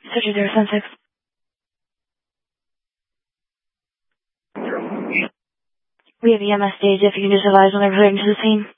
Search 076. We have EMS stage if you can just advise when they're returning to the scene.